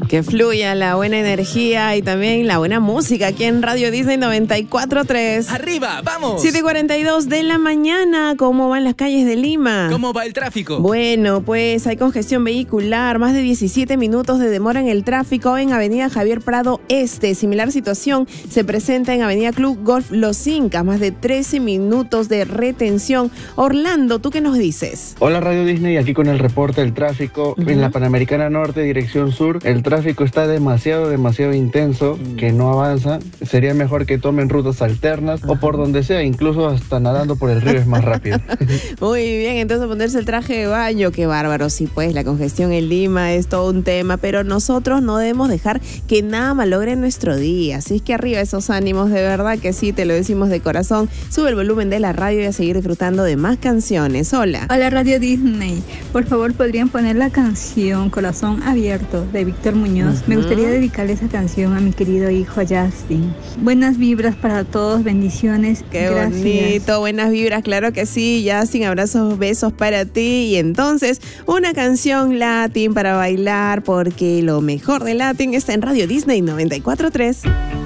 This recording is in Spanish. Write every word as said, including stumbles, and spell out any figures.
Que fluya la buena energía y también la buena música aquí en Radio Disney noventa y cuatro punto tres. ¡Arriba, vamos! siete y cuarenta y dos de la mañana. ¿Cómo van las calles de Lima? ¿Cómo va el tráfico? Bueno, pues hay congestión vehicular, más de diecisiete minutos de demora en el tráfico en Avenida Javier Prado Este. Similar situación se presenta en Avenida Club Golf Los Incas, más de trece minutos de retención. Orlando, ¿tú qué nos dices? Hola Radio Disney, aquí con el reporte del tráfico. Uh-huh. En la Panamericana Norte, dirección sur, el tráfico está demasiado, demasiado intenso, uh-huh. que no avanza. Sería mejor que tomen rutas alternas, uh-huh. o por donde sea, incluso hasta nadando por el río es más rápido. Muy bien, entonces ponerse el traje de baño, qué bárbaro. Sí, pues la congestión en Lima es todo un tema, pero nosotros no debemos dejar que nada malogre nuestro día. Así es que arriba esos ánimos, de verdad que sí, te lo decimos de corazón. Sube el volumen de la radio y a seguir disfrutando de más canciones. Hola. Hola Radio Disney, por favor podrían poner la canción Corazón Abierto de Víctor Muñoz. Uh-huh. Me gustaría dedicarle esa canción a mi querido hijo Justin. Buenas vibras para todos, bendiciones. Qué Gracias. bonito, buenas vibras, claro que sí. Justin, abrazos, besos para ti. Y entonces, una canción Latin para bailar, porque lo mejor de Latin está en Radio Disney noventa y cuatro punto tres.